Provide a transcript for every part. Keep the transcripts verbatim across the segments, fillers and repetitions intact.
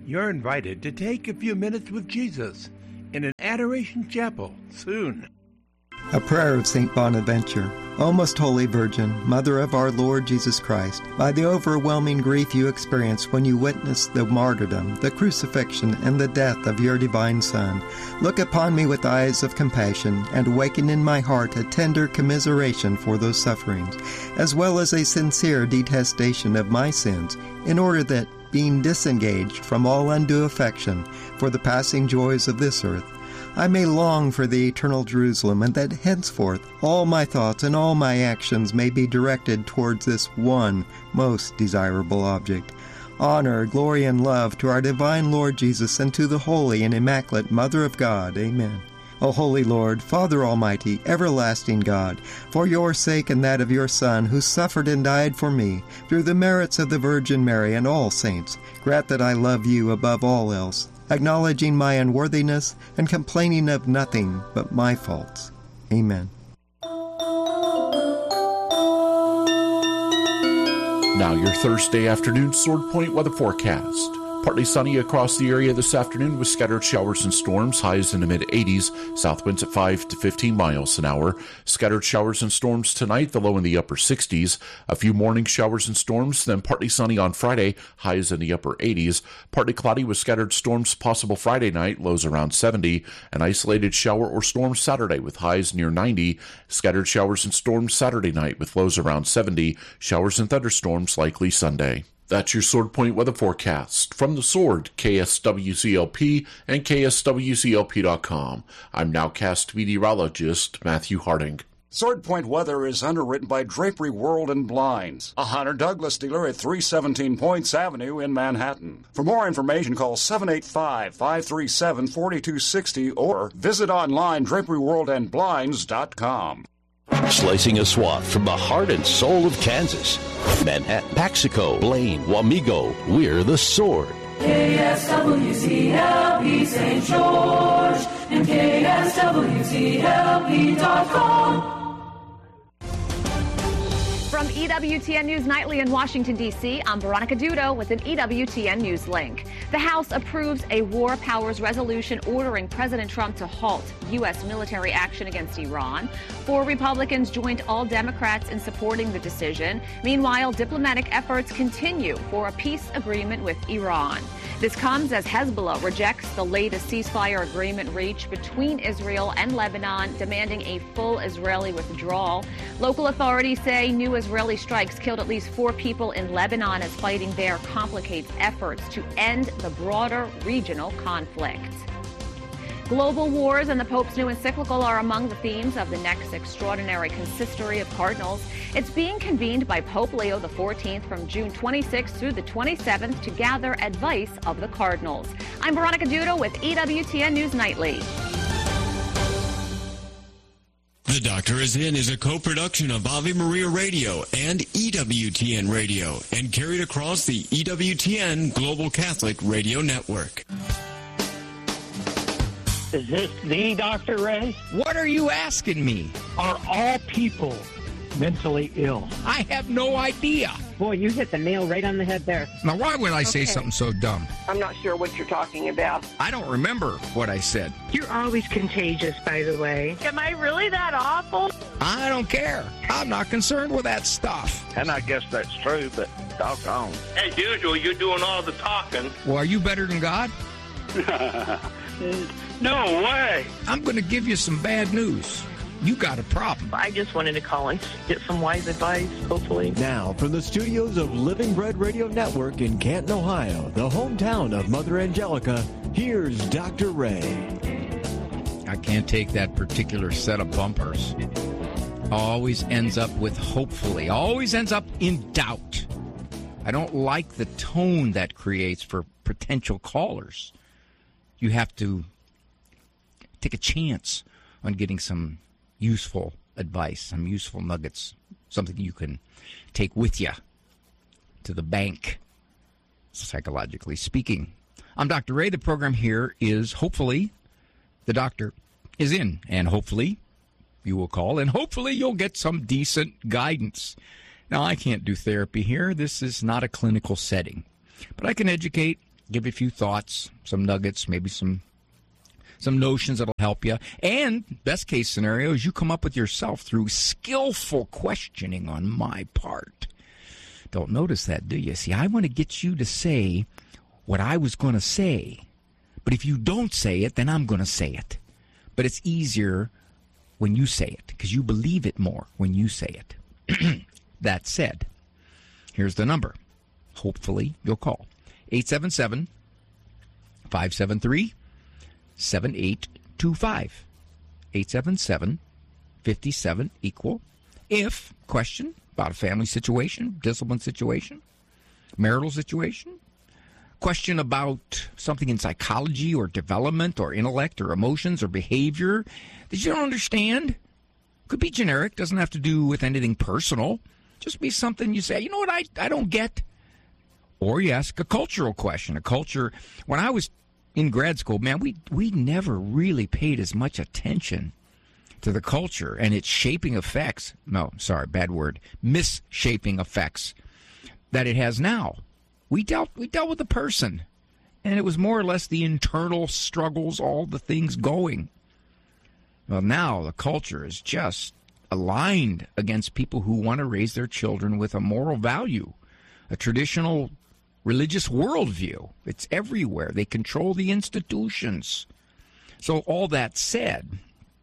You're invited to take a few minutes with Jesus in an adoration chapel soon. A prayer of Saint Bonaventure. O most holy Virgin, Mother of our Lord Jesus Christ, by the overwhelming grief you experienced when you witnessed the martyrdom, the crucifixion, and the death of your divine Son, look upon me with eyes of compassion, and awaken in my heart a tender commiseration for those sufferings, as well as a sincere detestation of my sins, in order that, being disengaged from all undue affection for the passing joys of this earth, I may long for the eternal Jerusalem, and that henceforth all my thoughts and all my actions may be directed towards this one most desirable object. Honor, glory, and love to our divine Lord Jesus, and to the holy and immaculate Mother of God. Amen. O holy Lord, Father Almighty, everlasting God, for your sake and that of your Son, who suffered and died for me, through the merits of the Virgin Mary and all saints, grant that I love you above all else, acknowledging my unworthiness and complaining of nothing but my faults. Amen. Now your Thursday afternoon Sword Point weather forecast. Partly sunny across the area this afternoon with scattered showers and storms, highs in the mid-eighties, south winds at five to fifteen miles an hour. Scattered showers and storms tonight, the low in the upper sixties. A few morning showers and storms, then partly sunny on Friday, highs in the upper eighties. Partly cloudy with scattered storms possible Friday night, lows around seventy. An isolated shower or storm Saturday with highs near ninety. Scattered showers and storms Saturday night with lows around seventy. Showers and thunderstorms likely Sunday. That's your Sword Point weather forecast. From the Sword, K S W C L P and K S W C L P dot com. I'm nowcast meteorologist Matthew Harding. Sword Point weather is underwritten by Drapery World and Blinds, a Hunter Douglas dealer at three seventeen Points Avenue in Manhattan. For more information, call seven eight five, five three seven, four two six zero or visit online drapery world and blinds dot com. Slicing a swath from the heart and soul of Kansas. Manhattan, Paxico, Blaine, Wamego, we're the Sword. K S W C L P Saint George and K S W C L P dot com. From E W T N News Nightly in Washington, D C, I'm Veronica Dudo with an E W T N News link. The House approves a war powers resolution ordering President Trump to halt U S military action against Iran. Four Republicans joined all Democrats in supporting the decision. Meanwhile, diplomatic efforts continue for a peace agreement with Iran. This comes as Hezbollah rejects the latest ceasefire agreement reached between Israel and Lebanon, demanding a full Israeli withdrawal. Local authorities say new Israeli strikes killed at least four people in Lebanon as fighting there complicates efforts to end the broader regional conflict. Global wars and the Pope's new encyclical are among the themes of the next extraordinary consistory of cardinals. It's being convened by Pope Leo the fourteenth from June twenty-sixth through the twenty-seventh to gather advice of the cardinals. I'm Veronica Dudo with E W T N News Nightly. The Doctor Is In is a co-production of Ave Maria Radio and E W T N Radio and carried across the E W T N Global Catholic Radio Network. Is this the Doctor Ray? What are you asking me? Are all people mentally ill? I have no idea. Boy, you hit the nail right on the head there. Now, why would I say okay. something so dumb? I'm not sure what you're talking about. I don't remember what I said. You're always contagious, by the way. Am I really that awful? I don't care. I'm not concerned with that stuff. And I guess that's true, but doggone. As usual, you're doing all the talking. Well, are you better than God? No way. I'm going to give you some bad news. You got a problem. I just wanted to call and get some wise advice, hopefully. Now, from the studios of Living Bread Radio Network in Canton, Ohio, the hometown of Mother Angelica, here's Doctor Ray. I can't take that particular set of bumpers. Always ends up with hopefully. Always ends up in doubt. I don't like the tone that creates for potential callers. You have to take a chance on getting some useful advice, some useful nuggets, something you can take with you to the bank, psychologically speaking. I'm Doctor Ray. The program here is hopefully the doctor is in, and hopefully you will call, and hopefully you'll get some decent guidance. Now, I can't do therapy here. This is not a clinical setting, but I can educate give you a few thoughts, some nuggets, maybe some some notions that'll help you. And best case scenario is you come up with yourself through skillful questioning on my part. Don't notice that, do you? See, I want to get you to say what I was going to say. But if you don't say it, then I'm going to say it. But it's easier when you say it, because you believe it more when you say it. That said, here's the number. Hopefully you'll call. eight seven seven, five seven three, seven eight two five. eight seven seven, five seven, equal. If, question about a family situation, discipline situation, marital situation, question about something in psychology or development or intellect or emotions or behavior that you don't understand. Could be generic, doesn't have to do with anything personal. Just be something you say, you know what, I, I don't get. Or you ask a cultural question. A culture, when I was in grad school, man, we we never really paid as much attention to the culture and its shaping effects. No, sorry, bad word. Misshaping effects that it has now. We dealt we dealt with the person, and it was more or less the internal struggles, all the things going. Well, now the culture is just aligned against people who want to raise their children with a moral value, a traditional religious worldview. It's everywhere. They control the institutions. So all that said,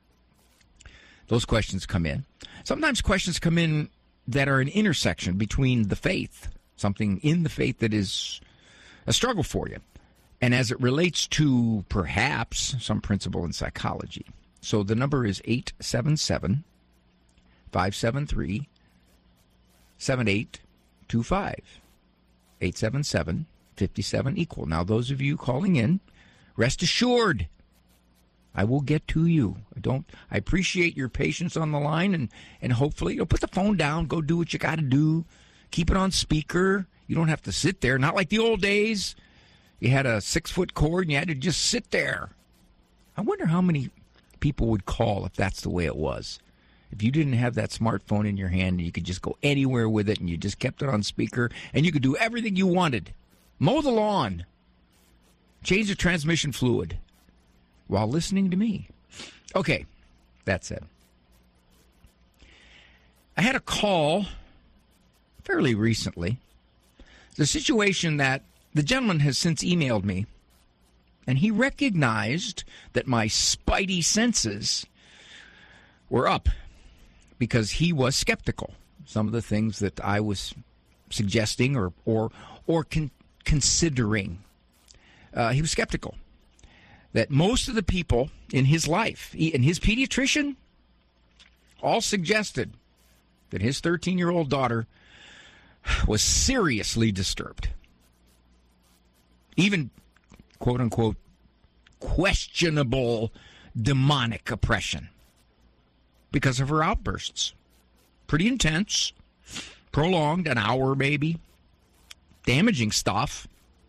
those questions come in. Sometimes questions come in that are an intersection between the faith, something in the faith that is a struggle for you, and as it relates to perhaps some principle in psychology. So the number is eight seven seven, five seven three, seven eight two five. eight seven seven, five seven, equal. Now, those of you calling in, rest assured, I will get to you. I don't. I appreciate your patience on the line, and, and hopefully you'll put the phone down, go do what you got to do. Keep it on speaker. You don't have to sit there. Not like the old days. You had a six-foot cord and you had to just sit there. I wonder how many people would call if that's the way it was. If you didn't have that smartphone in your hand and you could just go anywhere with it and you just kept it on speaker and you could do everything you wanted. Mow the lawn. Change the transmission fluid while listening to me. Okay, that said. I had a call fairly recently. The situation that the gentleman has since emailed me, and he recognized that my spidey senses were up because he was skeptical. Some of the things that I was suggesting or or or con- considering, uh, he was skeptical that most of the people in his life, he, and his pediatrician, all suggested that his thirteen-year-old daughter was seriously disturbed. Even, quote-unquote, questionable demonic oppression because of her outbursts. Pretty intense, prolonged, an hour maybe, damaging stuff.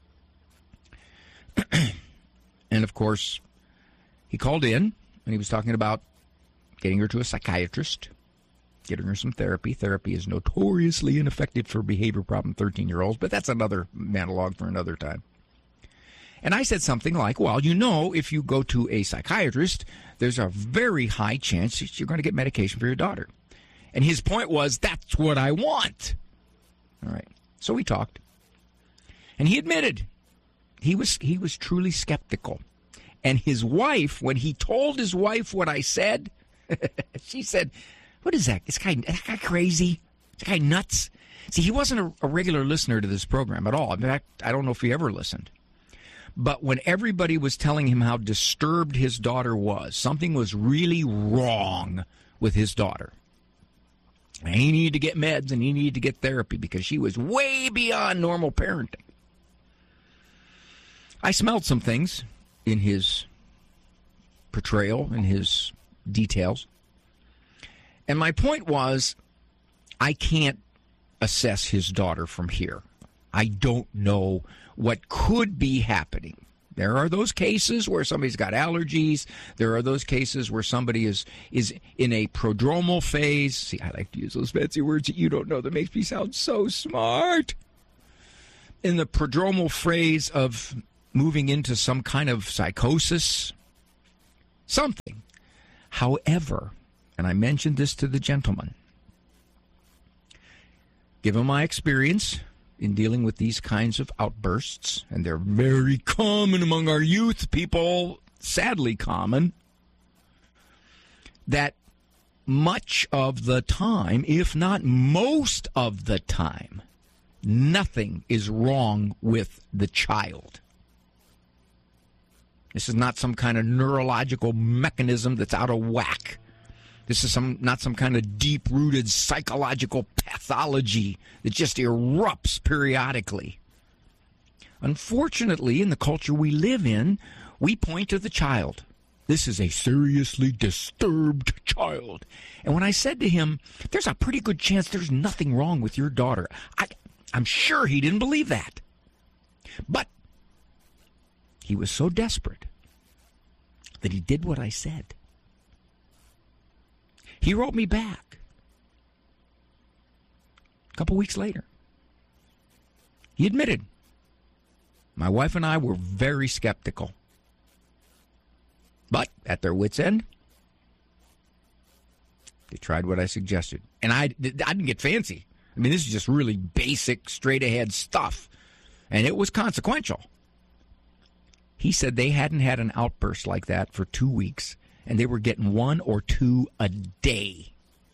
And, of course, he called in, and he was talking about getting her to a psychiatrist, getting her some therapy. Therapy is notoriously ineffective for behavior problem thirteen-year-olds, but that's another monologue for another time. And I said something like, well, you know, if you go to a psychiatrist, there's a very high chance that you're going to get medication for your daughter. And his point was, that's what I want. All right. So we talked. And he admitted he was he was truly skeptical. And his wife, when he told his wife what I said, she said, what is that? Is that guy, is that guy crazy? Is that guy nuts? See, he wasn't a, a regular listener to this program at all. In fact, I don't know if he ever listened. But when everybody was telling him how disturbed his daughter was, something was really wrong with his daughter. And he needed to get meds and he needed to get therapy because she was way beyond normal parenting. I smelled some things in his portrayal, in his details. And my point was, I can't assess his daughter from here. I don't know what could be happening. There are those cases where somebody's got allergies. There are those cases where somebody is is in a prodromal phase. See, I like to use those fancy words that you don't know. That makes me sound so smart. in the prodromal phrase of moving into some kind of psychosis, something. However, and I mentioned this to the gentleman, given my experience in dealing with these kinds of outbursts, and they're very common among our youth, people, sadly common, that much of the time, if not most of the time, nothing is wrong with the child. This is not some kind of neurological mechanism that's out of whack. This is some not some kind of deep-rooted psychological pathology that just erupts periodically. Unfortunately, in the culture we live in, we point to the child. This is a seriously disturbed child. And when I said to him, there's a pretty good chance there's nothing wrong with your daughter, I, I'm sure he didn't believe that. But he was so desperate that he did what I said. He wrote me back a couple weeks later. He admitted, my wife and I were very skeptical. But at their wits' end, they tried what I suggested. And I, I didn't get fancy. I mean, this is just really basic, straight-ahead stuff. And it was consequential. He said they hadn't had an outburst like that for two weeks, and they were getting one or two a day.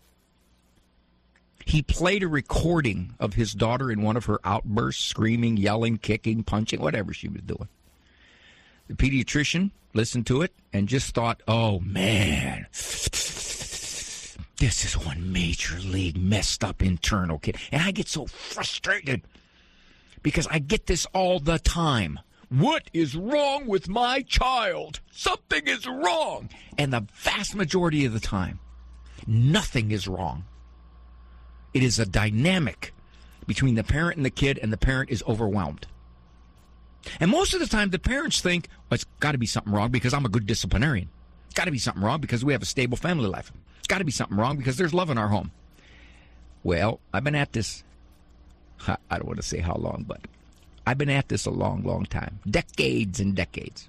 He played a recording of his daughter in one of her outbursts, screaming, yelling, kicking, punching, whatever she was doing. The pediatrician listened to it and just thought, oh, man, this is one major league messed up internal kid. And I get so frustrated because I get this all the time. What is wrong with my child? Something is wrong. And the vast majority of the time, nothing is wrong. It is a dynamic between the parent and the kid, and the parent is overwhelmed. And most of the time, the parents think, well, it's got to be something wrong because I'm a good disciplinarian. It's got to be something wrong because we have a stable family life. It's got to be something wrong because there's love in our home. Well, I've been at this, I don't want to say how long, but I've been at this a long, long time. Decades and decades.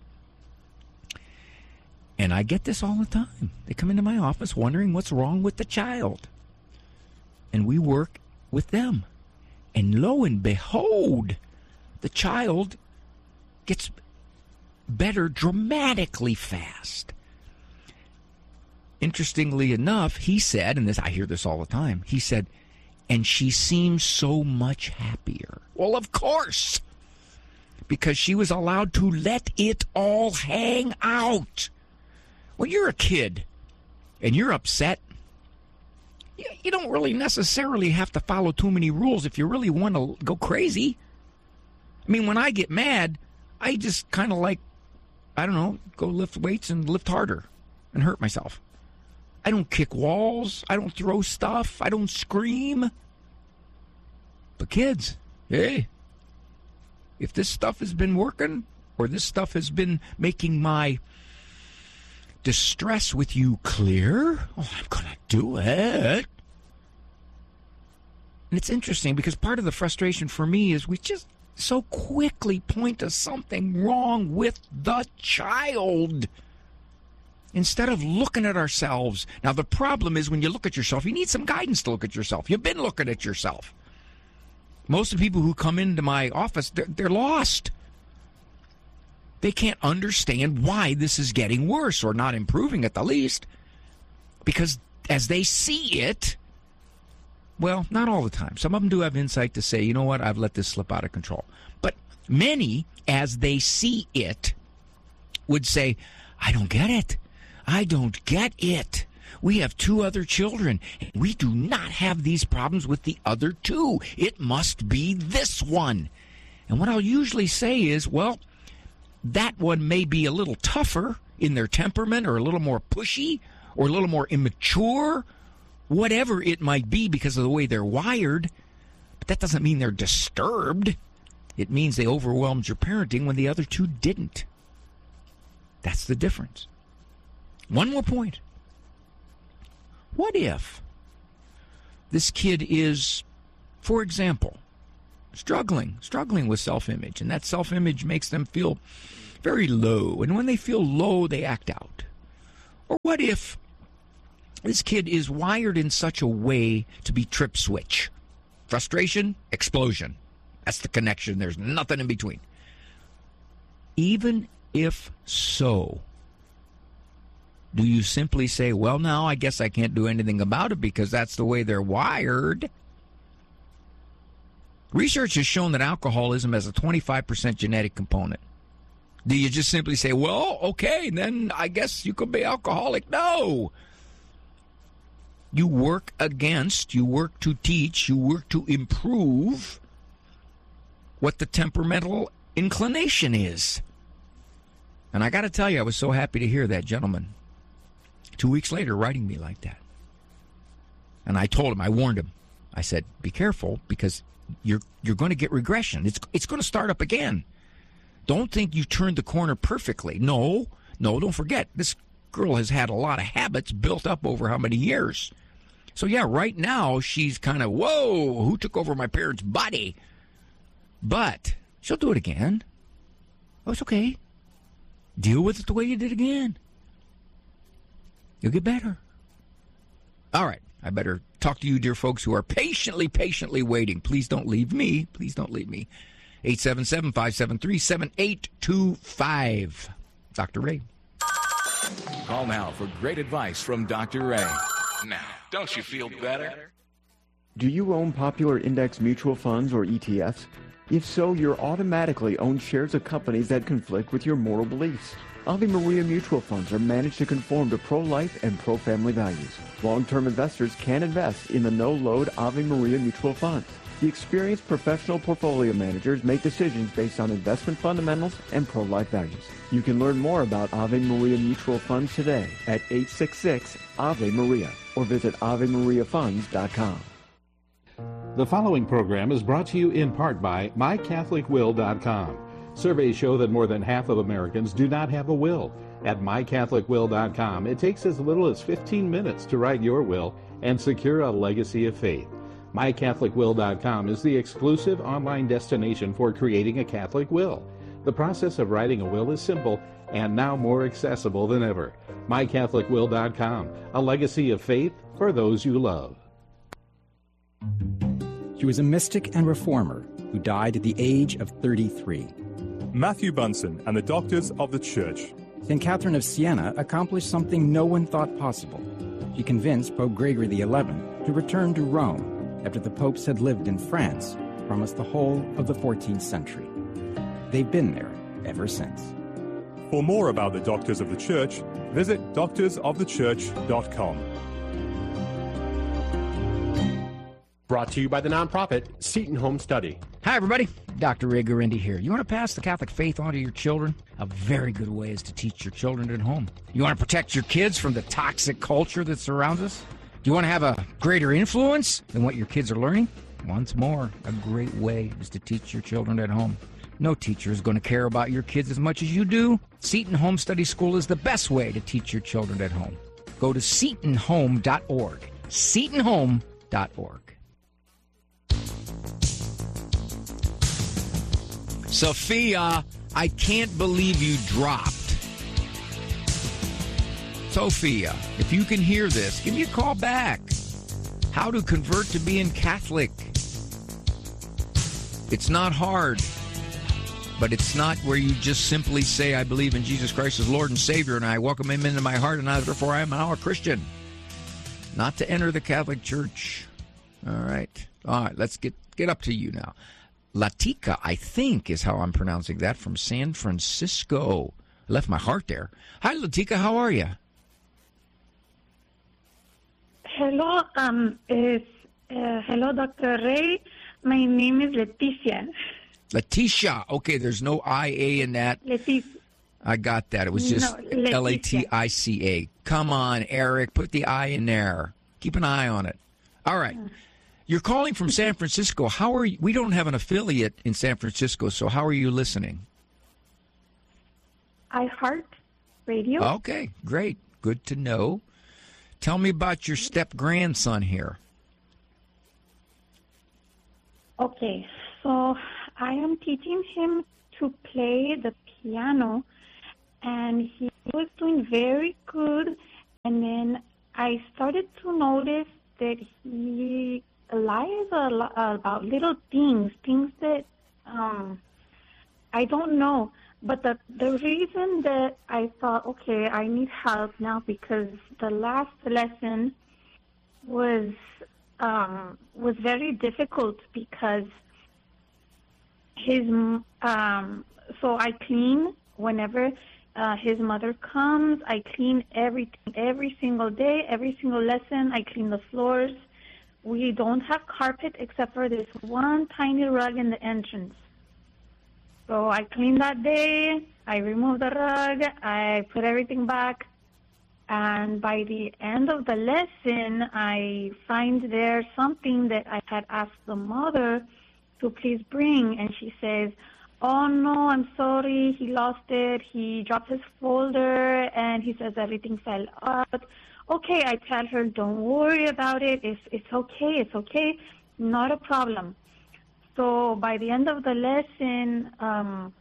And I get this all the time. They come into my office wondering what's wrong with the child. And we work with them. And lo and behold, the child gets better dramatically fast. Interestingly enough, he said, and this I hear this all the time, he said, and she seems so much happier. Well, of course, because she was allowed to let it all hang out. When you're a kid and you're upset, you, you don't really necessarily have to follow too many rules if you really want to go crazy. I mean, when I get mad, I just kind of like, I don't know, go lift weights and lift harder and hurt myself. I don't kick walls. I don't throw stuff. I don't scream. But kids, hey, if this stuff has been working or this stuff has been making my distress with you clear, oh, I'm going to do it. And it's interesting because part of the frustration for me is we just so quickly point to something wrong with the child instead of looking at ourselves. Now, the problem is when you look at yourself, you need some guidance to look at yourself. You've been looking at yourself. Most of the people who come into my office, they're, they're lost. They can't understand why this is getting worse or not improving at the least. Because as they see it, well, not all the time. Some of them do have insight to say, you know what, I've let this slip out of control. But many, as they see it, would say, I don't get it. I don't get it. We have two other children. We do not have these problems with the other two. It must be this one. And what I'll usually say is, well, that one may be a little tougher in their temperament or a little more pushy or a little more immature, whatever it might be because of the way they're wired. But that doesn't mean they're disturbed. It means they overwhelmed your parenting when the other two didn't. That's the difference. One more point. What if this kid is, for example, struggling, struggling with self-image, and that self-image makes them feel very low. And when they feel low, they act out. Or what if this kid is wired in such a way to be trip switch? Frustration, explosion. That's the connection. There's nothing in between. Even if so, do you simply say, well, now I guess I can't do anything about it because that's the way they're wired? Research has shown that alcoholism has a twenty-five percent genetic component. Do you just simply say, well, okay, then I guess you could be alcoholic? No. You work against, you work to teach, you work to improve what the temperamental inclination is. And I got to tell you, I was so happy to hear that gentleman two weeks later writing me like that. And I told him, I warned him. I said, be careful because you're you're going to get regression. It's it's going to start up again. Don't think you turned the corner perfectly. No, no, don't forget, this girl has had a lot of habits built up over how many years. So, yeah, right now she's kind of, whoa, who took over my parents' body? But she'll do it again. Oh, it's okay. Deal with it the way you did again. You'll get better. All right, I better talk to you, dear folks, who are patiently, patiently waiting. Please don't leave me. Please don't leave me. eight seven seven, five seven three, seven eight two five. Doctor Ray. Call now for great advice from Doctor Ray. Now, don't you feel better? Do you own popular index mutual funds or E T Fs? If so, you're automatically own shares of companies that conflict with your moral beliefs. Ave Maria mutual funds are managed to conform to pro-life and pro-family values. Long-term investors can invest in the no-load Ave Maria mutual funds. The experienced professional portfolio managers make decisions based on investment fundamentals and pro-life values. You can learn more about Ave Maria mutual funds today at eight six six, A V E Maria or visit ave maria funds dot com. The following program is brought to you in part by my catholic will dot com. Surveys show that more than half of Americans do not have a will. At my catholic will dot com, it takes as little as fifteen minutes to write your will and secure a legacy of faith. my catholic will dot com is the exclusive online destination for creating a Catholic will. The process of writing a will is simple and now more accessible than ever. my catholic will dot com, a legacy of faith for those you love. He was a mystic and reformer who died at the age of thirty-three. Matthew Bunson and the Doctors of the Church. Saint Catherine of Siena accomplished something no one thought possible. She convinced Pope Gregory the eleventh to return to Rome after the popes had lived in France for almost the whole of the fourteenth century. They've been there ever since. For more about the Doctors of the Church, visit doctors of the church dot com. Brought to you by the nonprofit Seton Home Study. Hi, everybody. Doctor Ray Guarendi here. You want to pass the Catholic faith on to your children? A very good way is to teach your children at home. You want to protect your kids from the toxic culture that surrounds us? Do you want to have a greater influence than what your kids are learning? Once more, a great way is to teach your children at home. No teacher is going to care about your kids as much as you do. Seton Home Study School is the best way to teach your children at home. Go to seton home dot org. seton home dot org. Sophia, I can't believe you dropped. Sophia, if you can hear this, give me a call back. How to convert to being Catholic. It's not hard, but it's not where you just simply say, I believe in Jesus Christ as Lord and Savior, and I welcome Him into my heart, and I, therefore I am now a Christian. Not to enter the Catholic Church. All right. All right, let's get, get up to you now. Latika, I think, is how I'm pronouncing that, from San Francisco. I left my heart there. Hi, Latika. How are you? Hello, um, is, uh, hello, Doctor Ray. My name is Leticia. Leticia. Okay, there's no I A in that. Leticia. I got that. It was just no, L A T I C A. Come on, Eric. Put the I in there. Keep an eye on it. All right. Uh. You're calling from San Francisco. How are you? We don't have an affiliate in San Francisco, so how are you listening? iHeart Radio. Okay, great. Good to know. Tell me about your step-grandson here. Okay, So I am teaching him to play the piano, and he was doing very good. And then I started to notice that he lies a lot about little things, things that um, I don't know. But the the reason that I thought, okay, I need help now, because the last lesson was um, was very difficult because his um, so I clean whenever uh, his mother comes. I clean everything every single day, every single lesson. I clean the floors. We don't have carpet except for this one tiny rug in the entrance. So I clean that day. I remove the rug. I put everything back. And by the end of the lesson, I find there something that I had asked the mother to please bring. And she says, oh, no, I'm sorry. He lost it. He dropped his folder, and he says everything fell out. Okay, I tell her, don't worry about it. It's, it's okay. It's okay. Not a problem. So by the end of the lesson, um,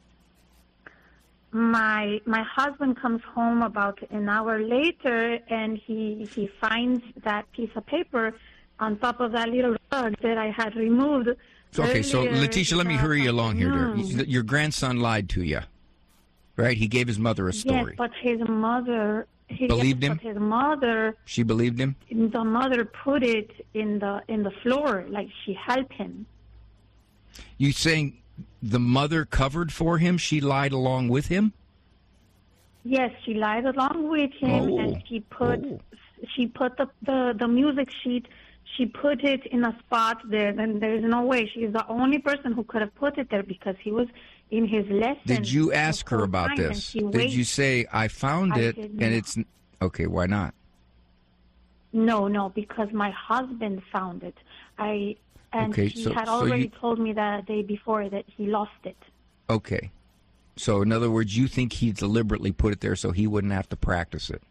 my my husband comes home about an hour later, and he he finds that piece of paper on top of that little rug that I had removed. Okay, so Letitia, let me hurry you along here. Dear. Mm. Your grandson lied to you, right? He gave his mother a story. Yes, but his mother he, believed yes, him. But his mother. She believed him. The mother put it in the in the floor, like she helped him. You saying the mother covered for him? She lied along with him? Yes, she lied along with him, oh. and she put oh. she put the, the the music sheet. She put it in a spot there. Then there's no way. She's the only person who could have put it there because he was in his lesson. Did you ask her about this? Did you say, I found I it, and it's... Okay, why not? No, no, because my husband found it. I And okay, he so, had so already you, told me that day before that he lost it. Okay. So, in other words, you think he deliberately put it there so he wouldn't have to practice it?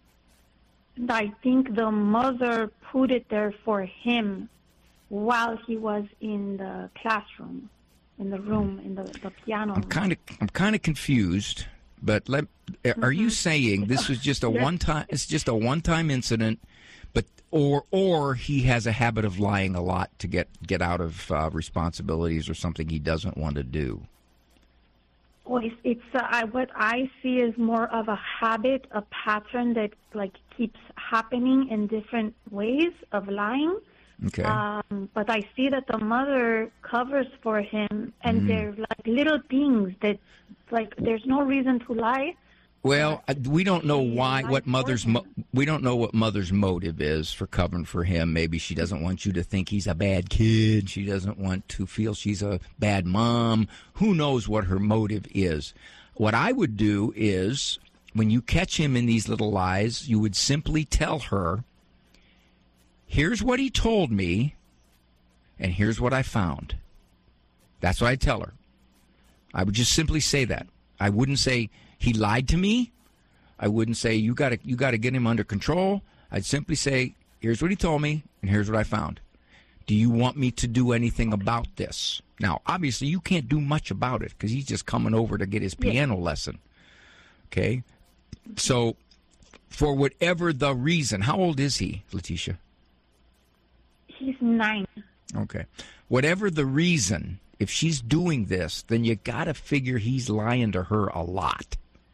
I think the mother put it there for him while he was in the classroom, in the room, in the, the piano room. I'm kind of, I'm kind of confused. But let, mm-hmm. are you saying this was just a yes. one time? It's just a one-time incident, but or or he has a habit of lying a lot to get get out of uh, responsibilities or something he doesn't want to do? Well, it's, it's uh, I, what I see is more of a habit, a pattern that like keeps happening in different ways of lying. Okay. Um, but I see that the mother covers for him, and mm. they're like little things that, like, there's no reason to lie. Well, we don't know why, what mother's, mo- we don't know what mother's motive is for covering for him. Maybe she doesn't want you to think he's a bad kid. She doesn't want to feel she's a bad mom. Who knows what her motive is? What I would do is, when you catch him in these little lies, you would simply tell her, here's what he told me, and here's what I found. That's what I'd tell her. I would just simply say that. I wouldn't say, he lied to me. I wouldn't say, you got to you got to get him under control. I'd simply say, here's what he told me, and here's what I found. Do you want me to do anything about this? Now, obviously, you can't do much about it because he's just coming over to get his piano yeah. lesson. Okay? So, for whatever the reason, how old is he, Letitia? He's nine. Okay. Whatever the reason, if she's doing this, then you got to figure he's lying to her a lot.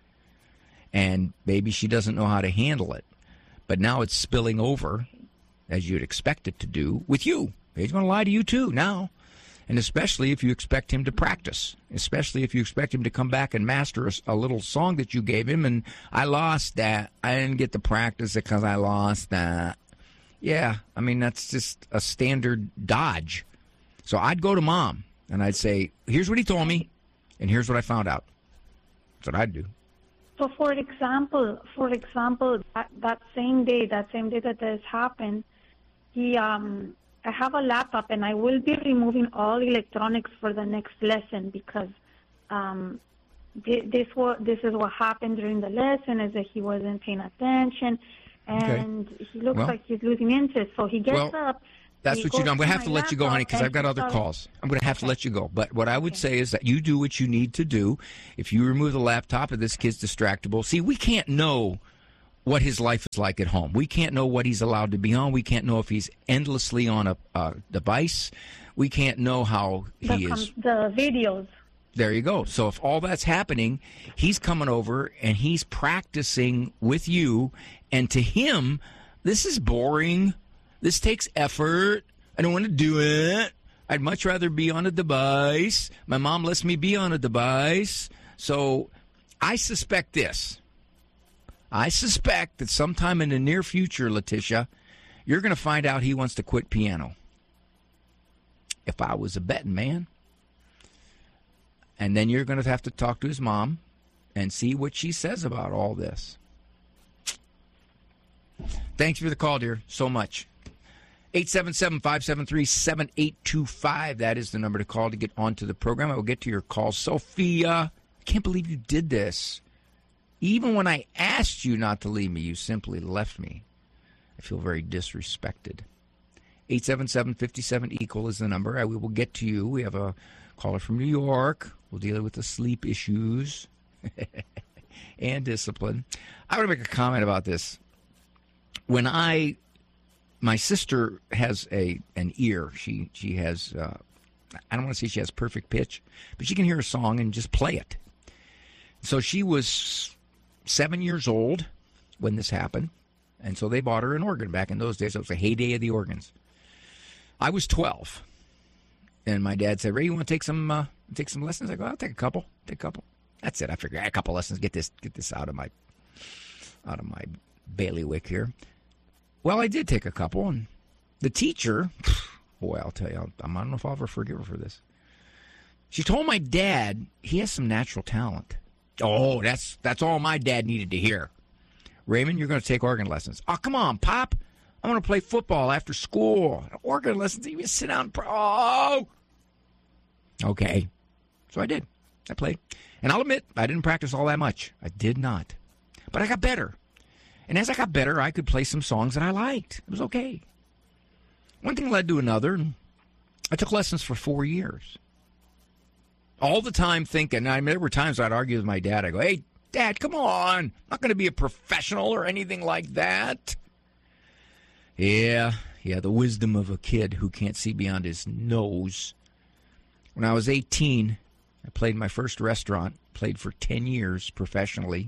And maybe she doesn't know how to handle it. But now it's spilling over, as you'd expect it to do, with you. He's going to lie to you, too, now. And especially if you expect him to practice. Especially if you expect him to come back and master a, a little song that you gave him. And I lost that. I didn't get to practice it because I lost that. Yeah, I mean, that's just a standard dodge. So I'd go to Mom, and I'd say, here's what he told me, and here's what I found out. That's what I'd do. So, for example, for example, that, that same day, that same day that this happened, he, um, I have a laptop, and I will be removing all electronics for the next lesson because um, this, was, this is what happened during the lesson, is that he wasn't paying attention, and okay. he looks well, like he's losing interest. So he gets well, up, That's He what you goes do. I'm going to have my to let you go, laptop honey, because and I've got he other starts- calls. I'm going to have Okay. to let you go. But what I would say is that you do what you need to do. If you remove the laptop and this kid's distractible, see, we can't know what his life is like at home. We can't know what he's allowed to be on. We can't know if he's endlessly on a, a device. We can't know how The, he com- is. the videos. There you go. So if all that's happening, he's coming over and he's practicing with you. And to him, this is boring. This takes effort. I don't want to do it. I'd much rather be on a device. My mom lets me be on a device. So I suspect this. I suspect that sometime in the near future, Letitia, you're going to find out he wants to quit piano. If I was a betting man. And then you're going to have to talk to his mom and see what she says about all this. Thanks for the call, dear, so much. eight seven seven, five seven three, seven eight two five. That is the number to call to get onto the program. I will get to your call. Sophia, I can't believe you did this. Even when I asked you not to leave me, you simply left me. I feel very disrespected. eight seven seven, five seven, equal is the number. I, we will get to you. We have a caller from New York. We'll deal with the sleep issues and discipline. I want to make a comment about this. When I, my sister has a an ear. She she has, uh, I don't want to say she has perfect pitch, but she can hear a song and just play it. So she was seven years old when this happened, and so they bought her an organ. Back in those days, it was the heyday of the organs. I was twelve, and my dad said, "Ray, you want to take some uh, take some lessons?" I go, "I'll take a couple, take a couple." That's it. I figured a couple lessons. Get this get this out of my out of my bailiwick here. Well, I did take a couple, and the teacher, boy, I'll tell you, I don't know if I'll ever forgive her for this. She told my dad he has some natural talent. Oh, that's that's all my dad needed to hear. Raymond, you're going to take organ lessons. Oh, come on, Pop. I want to play football after school. Organ lessons, you sit down. And oh! Okay. So I did. I played. And I'll admit, I didn't practice all that much. I did not. But I got better. And as I got better, I could play some songs that I liked. It was okay. One thing led to another, and I took lessons for four years. All the time thinking, I mean, there were times I'd argue with my dad. I go, "Hey, Dad, come on. I'm not going to be a professional or anything like that." Yeah, yeah, the wisdom of a kid who can't see beyond his nose. When I was eighteen, I played my first restaurant, played for ten years professionally.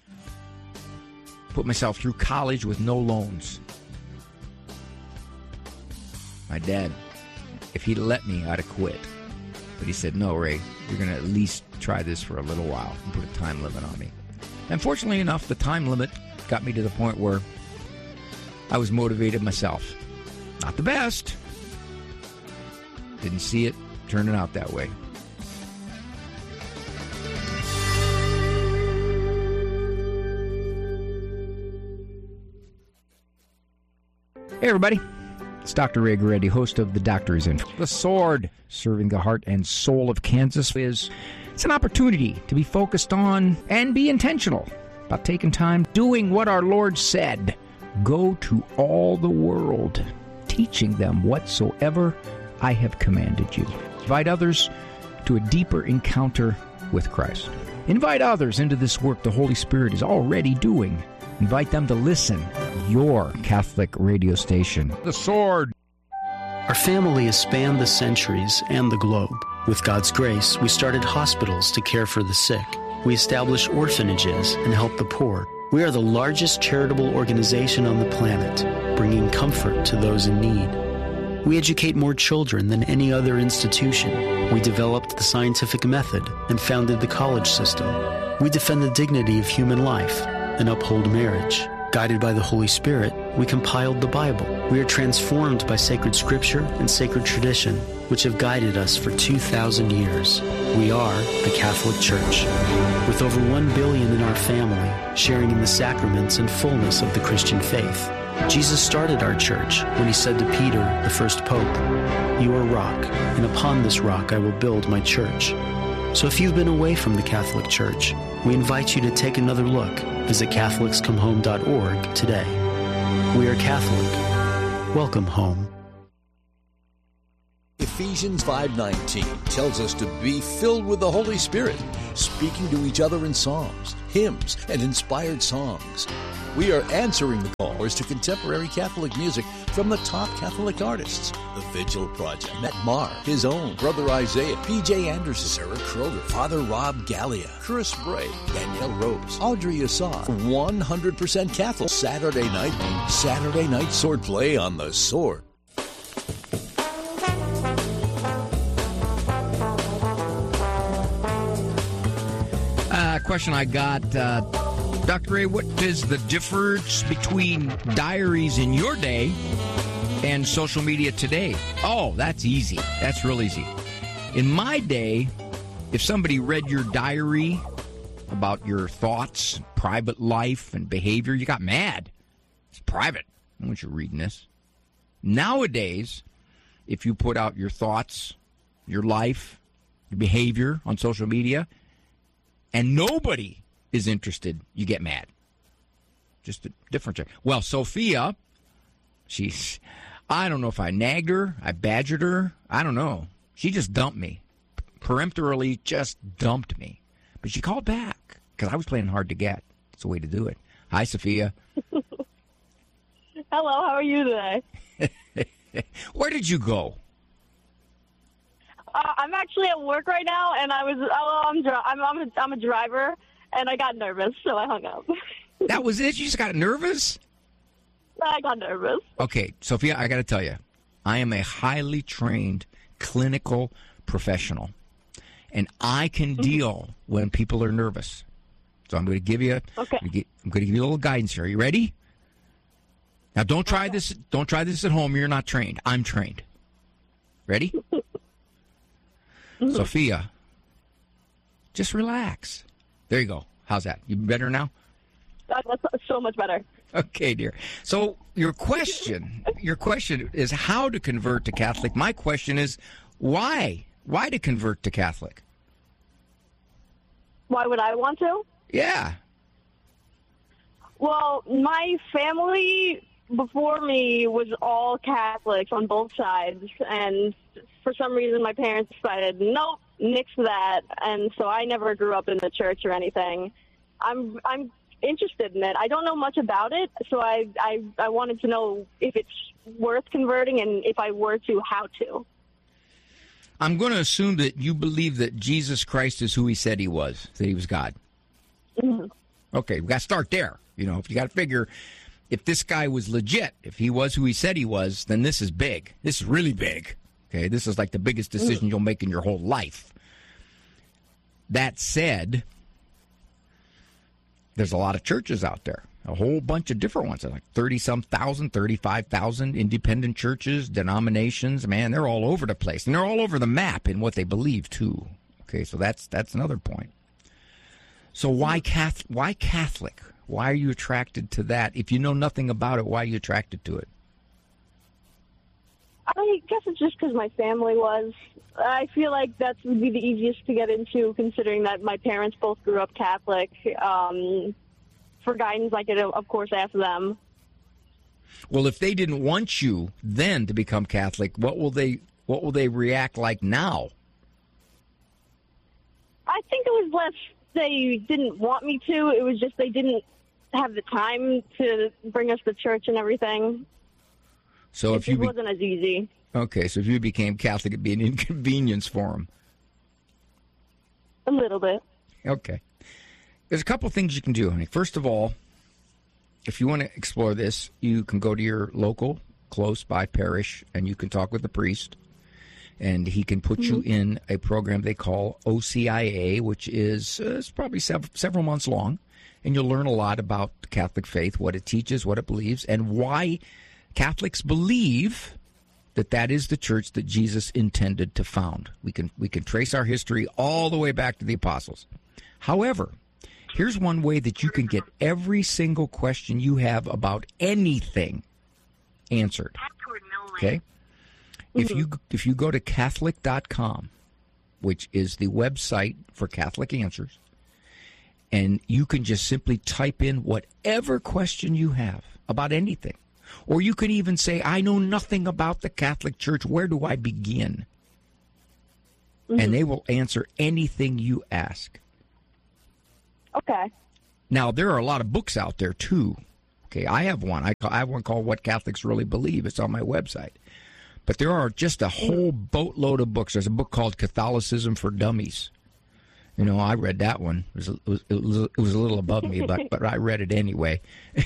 Put myself through college with no loans. My dad, if he'd let me, I'd have quit. But he said, "No, Ray, you're going to at least try this for a little while," and put a time limit on me. And fortunately enough, the time limit got me to the point where I was motivated myself. Not the best. Didn't see it turning out that way. Hey, everybody. It's Doctor Ray Guarendi, host of The Doctor Is In. The Sword, serving the heart and soul of Kansas, is it's an opportunity to be focused on and be intentional about taking time doing what our Lord said. Go to all the world, teaching them whatsoever I have commanded you. Invite others to a deeper encounter with Christ. Invite others into this work the Holy Spirit is already doing. Invite them to listen. Your Catholic radio station. The Sword. Our family has spanned the centuries and the globe. With God's grace, we started hospitals to care for the sick. We established orphanages and helped the poor. We are the largest charitable organization on the planet, bringing comfort to those in need. We educate more children than any other institution. We developed the scientific method and founded the college system. We defend the dignity of human life and uphold marriage. Guided by the Holy Spirit, we compiled the Bible. We are transformed by sacred scripture and sacred tradition, which have guided us for two thousand years. We are the Catholic Church. With over one billion in our family, sharing in the sacraments and fullness of the Christian faith. Jesus started our church when he said to Peter, the first pope, "You are rock, and upon this rock I will build my church." So if you've been away from the Catholic Church, we invite you to take another look. Visit Catholics Come Home dot org today. We are Catholic. Welcome home. Ephesians five nineteen tells us to be filled with the Holy Spirit, speaking to each other in psalms, hymns, and inspired songs. We are answering the callers to contemporary Catholic music from the top Catholic artists. The Vigil Project, Matt Marr, his own, Brother Isaiah, P J Anderson, Sarah Kroger, Father Rob Gallia, Chris Bray, Danielle Rose, Audrey Assad, one hundred percent Catholic. Saturday night, Saturday night swordplay on the Sword. Uh, question I got, uh, Doctor Ray, what is the difference between diaries in your day and social media today? Oh, that's easy. That's real easy. In my day, if somebody read your diary about your thoughts, private life, and behavior, you got mad. It's private. I don't want you reading this. Nowadays, if you put out your thoughts, your life, your behavior on social media, and nobody is interested, you get mad. Just a different check. Well, Sophia, she's, I don't know if I nagged her, I badgered her, I don't know. She just dumped me. Peremptorily just dumped me. But she called back, because I was playing hard to get. It's a way to do it. Hi, Sophia. Hello, how are you today? Where did you go? Uh, I'm actually at work right now, and I was, oh, I'm, dri- I'm, I'm, a, I'm a driver. And I got nervous, so I hung up. That was it? You just got nervous? I got nervous. Okay, Sophia, I got to tell you, I am a highly trained clinical professional, and I can mm-hmm. deal when people are nervous. So I'm going to give you, okay. I'm going to give you a little guidance here. Are you ready? Now, don't try okay. this. Don't try this at home. You're not trained. I'm trained. Ready? mm-hmm. Sophia, just relax. There you go. How's that? You better now? That's so much better. Okay, dear. So your question, your question is how to convert to Catholic. My question is why? Why to convert to Catholic? Why would I want to? Yeah. Well, my family before me was all Catholics on both sides, and for some reason my parents decided, nope, nix that, and so I never grew up in the church or anything. I'm I'm interested in it. I don't know much about it, so I, I, I wanted to know if it's worth converting, and if I were to, how to. I'm going to assume that you believe that Jesus Christ is who he said he was, that he was God. Mm-hmm. Okay, we got to start there. You know, if you got to figure, if this guy was legit, if he was who he said he was, then this is big. This is really big. Okay, this is like the biggest decision mm. you'll make in your whole life. That said, there's a lot of churches out there, a whole bunch of different ones, like thirty-some thousand, thirty-five thousand independent churches, denominations. Man, they're all over the place, and they're all over the map in what they believe, too. Okay, so that's that's another point. So why Catholic? Why Catholic? Why are you attracted to that? If you know nothing about it, why are you attracted to it? I guess it's just because my family was. I feel like that would be the easiest to get into, considering that my parents both grew up Catholic. Um, for guidance, I could, of course, ask them. Well, if they didn't want you then to become Catholic, what will they what will they react like now? I think it was less they didn't want me to. It was just they didn't have the time to bring us to church and everything. So it if you be- wasn't as easy. Okay, so if you became Catholic, it'd be an inconvenience for them. A little bit. Okay. There's a couple things you can do, honey. First of all, if you want to explore this, you can go to your local, close-by parish, and you can talk with the priest, and he can put mm-hmm. you in a program they call O C I A, which is uh, it's probably sev- several months long, and you'll learn a lot about the Catholic faith, what it teaches, what it believes, and why Catholics believe that that is the church that Jesus intended to found. We can we can trace our history all the way back to the apostles. However, here's one way that you can get every single question you have about anything answered. Okay? Mm-hmm. If you if you go to Catholic dot com, which is the website for Catholic Answers, and you can just simply type in whatever question you have about anything. Or you could even say, I know nothing about the Catholic Church. Where do I begin? mm-hmm. and they will answer anything you ask. Okay. Now, there are a lot of books out there, too. Okay, I have one. I, I have one called What Catholics Really Believe. It's on my website. But there are just a whole boatload of books. There's a book called Catholicism for Dummies. You know, I read that one. It was, it was, it was, it was a little above me, but, but I read it anyway.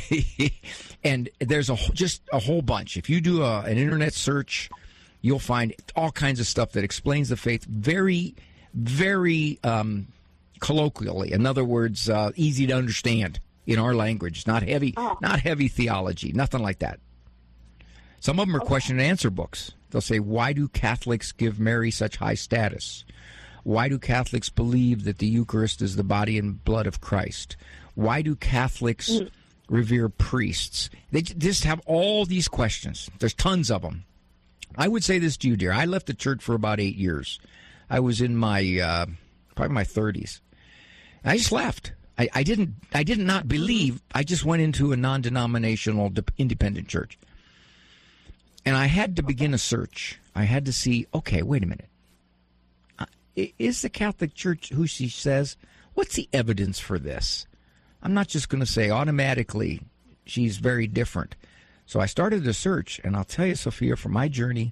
And there's a just a whole bunch. If you do a, an internet search, you'll find all kinds of stuff that explains the faith very, very um, colloquially. In other words, uh, easy to understand in our language. Not heavy, oh. not heavy theology. Nothing like that. Some of them are okay. question and answer books. They'll say, why do Catholics give Mary such high status? Why do Catholics believe that the Eucharist is the body and blood of Christ? Why do Catholics mm. revere priests? They just have all these questions. There's tons of them. I would say this to you, dear. I left the church for about eight years. I was in my, uh, probably my thirties. I just left. I, I didn't, I did not believe. I just went into a non-denominational independent church. And I had to begin a search. I had to see, okay, wait a minute. Uh, is the Catholic Church who she says? What's the evidence for this? I'm not just going to say automatically she's very different. So I started a search, and I'll tell you, Sophia, from my journey,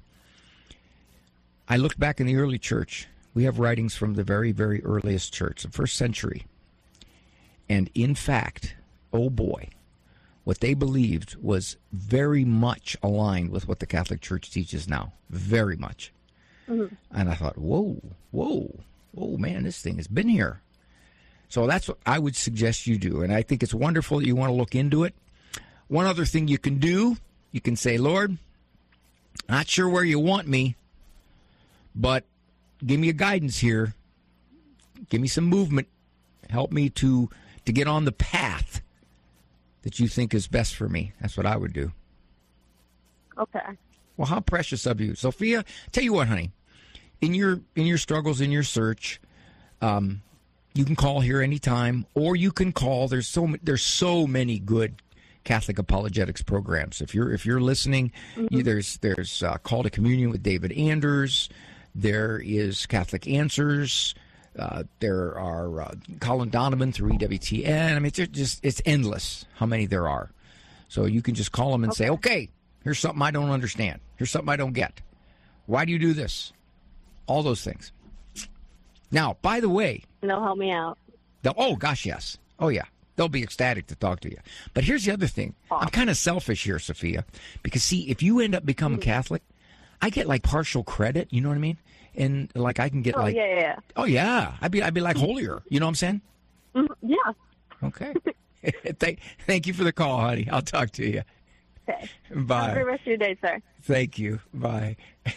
I looked back in the early church. We have writings from the very, very earliest church, the first century. And in fact, oh boy, what they believed was very much aligned with what the Catholic Church teaches now. Very much. Mm-hmm. And I thought, whoa, whoa, whoa, man, this thing has been here. So that's what I would suggest you do. And I think it's wonderful that you want to look into it. One other thing you can do, you can say, Lord, not sure where you want me, but give me a guidance here. Give me some movement. Help me to, to get on the path that you think is best for me. That's what I would do. Okay. Well, how precious of you. Sophia, tell you what, honey, in your in your struggles, in your search, um, you can call here anytime, or you can call. There's so there's so many good Catholic apologetics programs. If you're if you're listening, mm-hmm. you, there's there's uh, Call to Communion with David Anders. There is Catholic Answers. Uh, there are uh, Colin Donovan through E W T N. I mean, it's just it's endless how many there are. So you can just call them and okay. say, okay, here's something I don't understand. Here's something I don't get. Why do you do this? All those things. Now, by the way. They'll help me out. Oh, gosh, yes. Oh, yeah. They'll be ecstatic to talk to you. But here's the other thing. I'm kind of selfish here, Sophia, because, see, if you end up becoming mm-hmm. Catholic, I get, like, partial credit. You know what I mean? And, like, I can get, oh, like... yeah, yeah. Oh, yeah. I'd be, I'd be like, holier. You know what I'm saying? Mm-hmm. Yeah. Okay. thank, thank you for the call, honey. I'll talk to you. Okay. Bye. Have a great rest of your day, sir. Thank you. Bye.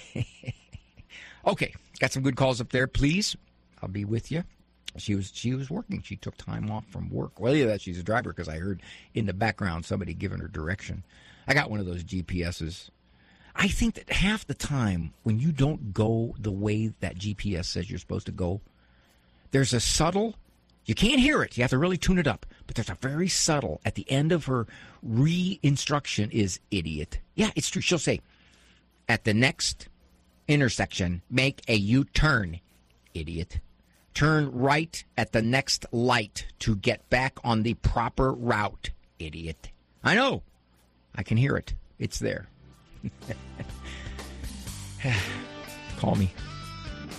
Okay. Got some good calls up there, please. I'll be with you. She was she was working. She took time off from work. Well, yeah, that she's a driver because I heard in the background somebody giving her direction. I got one of those G P S's. I think that half the time when you don't go the way that G P S says you're supposed to go, there's a subtle, you can't hear it. You have to really tune it up. But there's a very subtle, at the end of her re-instruction is idiot. Yeah, it's true. She'll say, at the next intersection, make a U-turn, idiot. Turn right at the next light to get back on the proper route, idiot. I know. I can hear it. It's there. Call me.